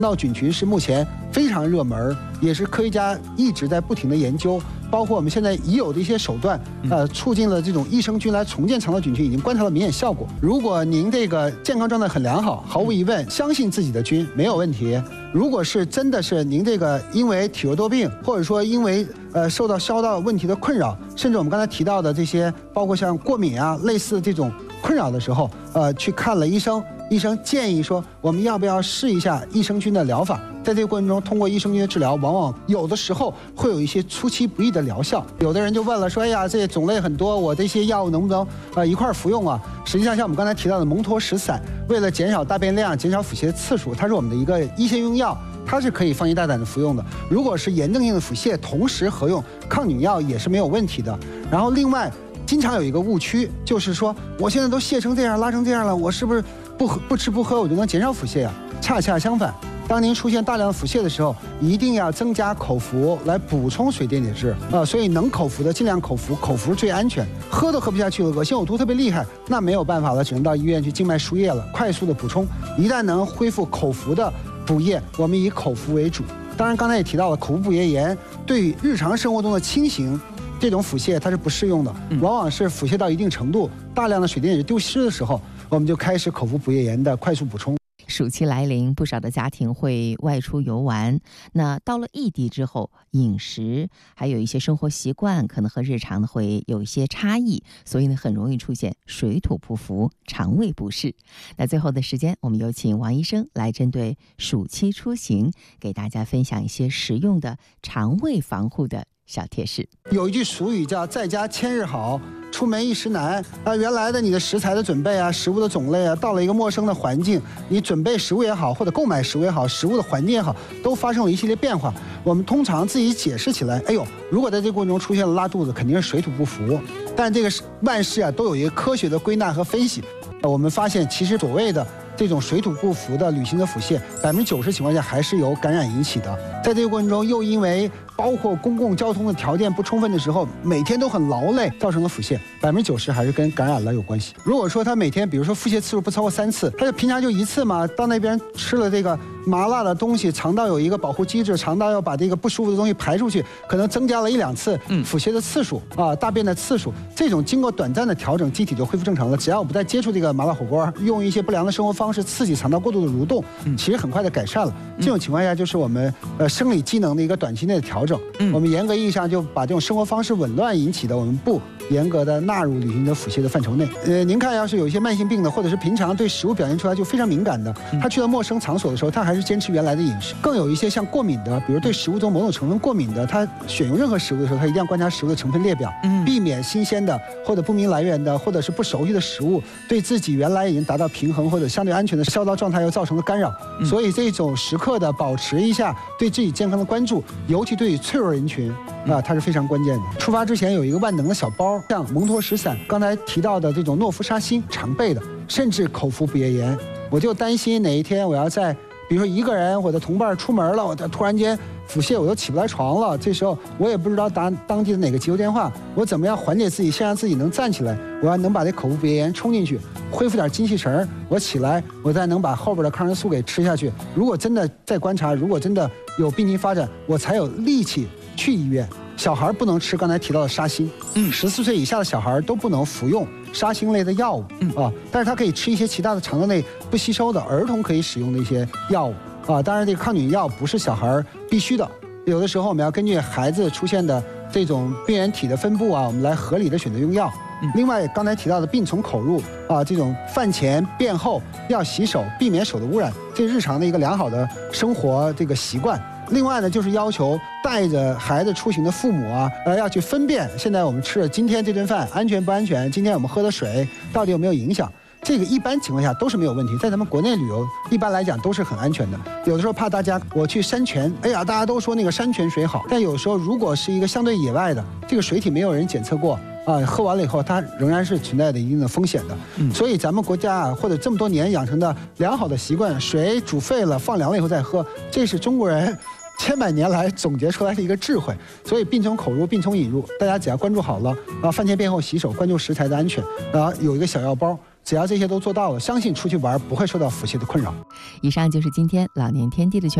闹菌群是目前非常热门，也是科学家一直在不停的研究，包括我们现在已有的一些手段，促进了这种益生菌来重建肠道菌群，已经观察到明显效果。如果您这个健康状态很良好，毫无疑问，相信自己的菌没有问题。如果是真的是您这个因为体弱多病，或者说因为受到消化道问题的困扰，甚至我们刚才提到的这些，包括像过敏啊类似这种困扰的时候，去看了医生。医生建议说，我们要不要试一下益生菌的疗法？在这个过程中，通过益生菌的治疗，往往有的时候会有一些出其不意的疗效。有的人就问了，说：“哎呀，这种类很多，我这些药物能不能一块儿服用啊？”实际上，像我们刚才提到的蒙脱石散，为了减少大便量、减少腹泻的次数，它是我们的一个医学用药，它是可以放心大胆的服用的。如果是炎症性的腹泻，同时合用抗菌药也是没有问题的。然后另外，经常有一个误区，就是说我现在都泻成这样、拉成这样了，我是不是不吃不喝我就能减少腹泻啊？恰恰相反，当您出现大量的腹泻的时候，一定要增加口服来补充水电解质所以能口服的尽量口服，口服最安全。喝都喝不下去了，恶心呕吐特别厉害，那没有办法了，只能到医院去静脉输液了，快速的补充。一旦能恢复口服的补液，我们以口服为主。当然，刚才也提到了，口服补液盐对于日常生活中的轻型这种腹泻它是不适用的，往往是腹泻到一定程度，大量的水电解质丢失的时候，我们就开始口服补液盐的快速补充。 暑期来临，不少的家庭会外出游玩。那到了异地之后，饮食还有一些生活习惯可能和日常的会有一些差异，所以呢，很容易出现水土不服、肠胃不适。那最后的时间，我们有请王医生来针对暑期出行，给大家分享一些实用的肠胃防护的小贴士。 有一句俗语叫"在家千日好，出门一时难"原来的你的食材的准备啊，食物的种类啊，到了一个陌生的环境，你准备食物也好，或者购买食物也好，食物的环境也好，都发生了一系列变化。我们通常自己解释起来，哎呦，如果在这个过程中出现了拉肚子，肯定是水土不服。但这个万事啊，都有一个科学的归纳和分析。我们发现，其实所谓的这种水土不服的旅行的腹泻，90%情况下还是由感染引起的。在这个过程中，又因为包括公共交通的条件不充分的时候，每天都很劳累，造成了腹泻，90%还是跟感染了有关系。如果说他每天，比如说腹泻次数不超过3次，他就平常就1次嘛，到那边吃了这个麻辣的东西，肠道有一个保护机制，肠道要把这个不舒服的东西排出去，可能增加了1、2次腹泻的次数大便的次数。这种经过短暂的调整，机体就恢复正常了。只要我们不再接触这个麻辣火锅，用一些不良的生活方式刺激肠道过度的蠕动，其实很快的改善了。这种情况下，就是我们生理机能的一个短期内的调整。我们严格意义上就把这种生活方式紊乱引起的，我们不严格的纳入旅行的腹泻的范畴内。您看，要是有一些慢性病的，或者是平常对食物表现出来就非常敏感的，他去到陌生场所的时候，他还是坚持原来的饮食。更有一些像过敏的，比如对食物中某种成分过敏的，他选用任何食物的时候，他一定要观察食物的成分列表，避免新鲜的或者不明来源的或者是不熟悉的食物对自己原来已经达到平衡或者相对安全的消化道状态又造成了干扰。所以这种时刻的保持一下对自己健康的关注，尤其对于脆弱人群它是非常关键的。出发之前有一个万能的小包，像蒙脱石散，刚才提到的这种诺夫沙星常备的，甚至口服补液盐。我就担心哪一天我要在比如说一个人我的同伴出门了，我突然间腹泻，我都起不来床了，这时候我也不知道打当地的哪个急救电话，我怎么样缓解自己，先让自己能站起来，我要能把这口服补液盐冲进去，恢复点精气神，我起来，我再能把后边的抗生素给吃下去。如果真的在观察，如果真的有病情发展，我才有力气去医院。小孩不能吃刚才提到的沙星，14岁以下的小孩都不能服用沙星类的药物但是他可以吃一些其他的肠道内不吸收的儿童可以使用的一些药物当然这个抗菌药不是小孩必须的，有的时候我们要根据孩子出现的这种病原体的分布我们来合理的选择用药。另外刚才提到的病从口入这种饭前便后要洗手，避免手的污染，这是日常的一个良好的生活这个习惯。另外呢，就是要求带着孩子出行的父母要去分辨现在我们吃的今天这顿饭安全不安全，今天我们喝的水到底有没有影响。这个一般情况下都是没有问题，在咱们国内旅游一般来讲都是很安全的。有的时候怕大家我去山泉，哎呀，大家都说那个山泉水好，但有时候如果是一个相对野外的这个水体没有人检测过喝完了以后它仍然是存在的一定的风险的。所以咱们国家或者这么多年养成的良好的习惯，水煮沸了放凉了以后再喝，这是中国人千百年来总结出来的一个智慧。所以病从口入，病从饮入，大家只要关注好了饭前便后洗手，关注食材的安全有一个小药包， 只要这些都做到了，相信出去玩不会受到腹泻的困扰。 以上就是今天老年天地的全